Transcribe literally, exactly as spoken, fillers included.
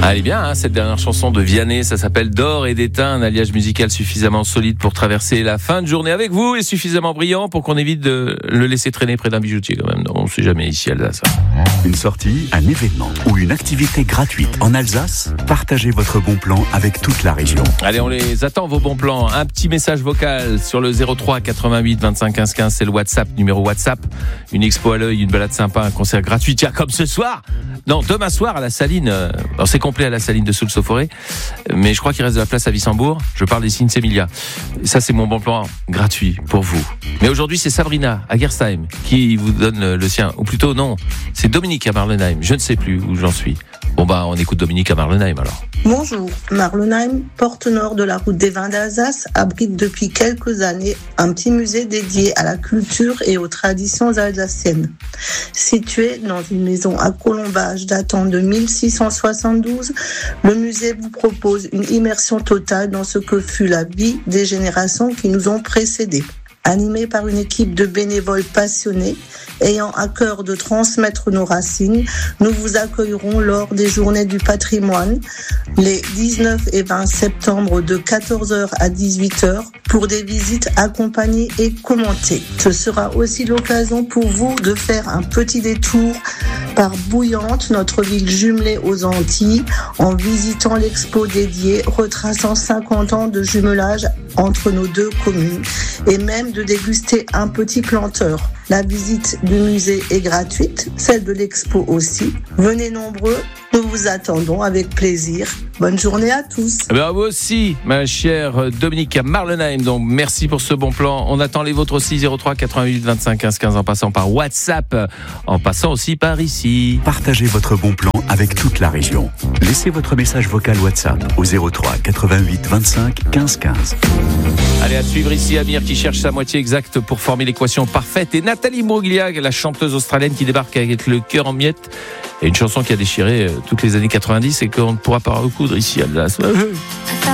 Ah, elle est bien, hein, cette dernière chanson de Vianney, ça s'appelle D'or et d'étain, un alliage musical suffisamment solide pour traverser la fin de journée avec vous et suffisamment brillant pour qu'on évite de le laisser traîner près d'un bijoutier quand même. Non, on ne sait jamais ici à Alsace. Une sortie, un événement ou une activité gratuite en Alsace, partagez votre bon plan avec toute la région. Allez, on les attend vos bons plans. Un petit message vocal sur le zéro trois quatre-vingt-huit vingt-cinq quinze quinze, c'est le WhatsApp, numéro WhatsApp. Une expo à l'œil, une balade sympa, un concert gratuit. Tiens, comme ce soir, non, demain soir à la Saline. Alors c'est complet à la Saline de Soultz-au-Forêt, mais je crois qu'il reste de la place à Wissembourg. Je parle des Sins-Emilia. Ça, c'est mon bon plan gratuit pour vous. Mais aujourd'hui, c'est Sabrina à Gerstheim qui vous donne le sien. Ou plutôt, non, c'est Dominique à Marlenheim. Je ne sais plus où j'en suis. Bon, bah, on écoute Dominique à Marlenheim alors. Bonjour. Marlenheim, porte nord de la route des vins d'Alsace, abrite depuis quelques années un petit musée dédié à la culture et aux traditions alsaciennes. Situé dans une maison à colombage datant de mille six cent soixante-douze, le musée vous propose une immersion totale dans ce que fut la vie des générations qui nous ont précédés. Animé par une équipe de bénévoles passionnés, ayant à cœur de transmettre nos racines, nous vous accueillerons lors des Journées du patrimoine, les dix-neuf et vingt septembre de quatorze heures à dix-huit heures, pour des visites accompagnées et commentées. Ce sera aussi l'occasion pour vous de faire un petit détour par Bouillante, notre ville jumelée aux Antilles, en visitant l'expo dédiée retraçant cinquante ans de jumelage entre nos deux communes, et même de déguster un petit planteur. La visite du musée est gratuite, celle de l'expo aussi. Venez nombreux, nous vous attendons avec plaisir. Bonne journée à tous. Ben vous aussi, ma chère Dominique à Marlenheim. Donc merci pour ce bon plan. On attend les vôtres aussi, zéro trois quatre-vingt-huit vingt-cinq quinze quinze, en passant par WhatsApp, en passant aussi par ici. Partagez votre bon plan avec toute la région. Laissez votre message vocal WhatsApp au zéro trois quatre-vingt-huit vingt-cinq quinze quinze. Allez, à suivre ici Amir qui cherche sa moitié exacte pour former l'équation parfaite, et Nathalie Bruglia, la chanteuse australienne qui débarque avec le cœur en miettes, et une chanson qui a déchiré toutes les années quatre-vingt-dix et qu'on ne pourra pas recoudre ici à Alsace.